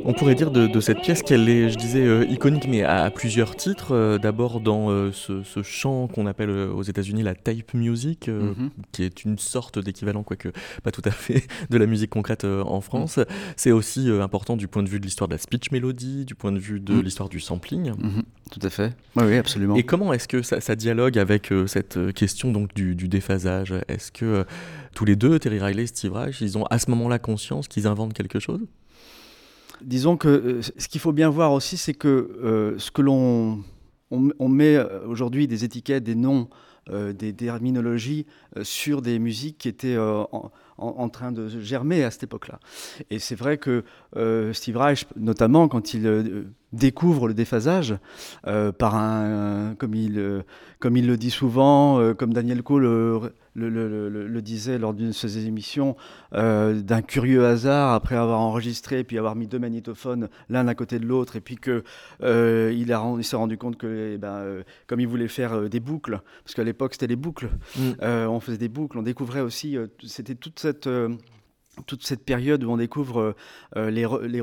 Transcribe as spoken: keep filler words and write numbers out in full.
On pourrait dire de de cette pièce qu'elle est, je disais, heu, iconique, mais à à plusieurs titres. Heu, d'abord dans, heu, ce ce chant qu'on appelle, heu, aux États-Unis la tape music, heu, Mmh. qui est une sorte d'équivalent, quoique pas tout à fait, de la musique concrète, heu, en Mmh. France. C'est aussi, heu, important du point de vue de l'histoire de la speech melody, du point de vue de Mmh. l'histoire du sampling. Mmh. Tout à fait. Oui, oui, absolument. Et comment est-ce que ça ça dialogue avec, heu, cette, heu, question donc du du déphasage? Est-ce que, heu, tous les deux, Terry Riley et Steve Reich, ils ont à ce moment-là conscience qu'ils inventent quelque chose? Disons que, heu, ce qu'il faut bien voir aussi, c'est que, heu, ce que l'on on on met, heu, aujourd'hui des étiquettes, des noms, heu, des terminologies, heu, sur des musiques qui étaient, heu, en en en train de germer à cette époque-là. Et c'est vrai que, heu, Steve Reich, notamment quand il, heu, découvre le déphasage, heu, par un comme il, heu, comme il le dit souvent, heu, comme Daniel Coe le le le le le disait lors d'une de ses émissions, heu, d'un curieux hasard après avoir enregistré et puis avoir mis deux magnétophones l'un à côté de l'autre et puis que, heu, il a ren il s'est rendu compte que, eh ben, heu, comme il voulait faire, heu, des boucles, parce qu'à l'époque c'était les boucles, Mmh. heu, on faisait des boucles, on découvrait aussi, heu, c'était toute cette, heu, toute cette période où on découvre, heu, les re les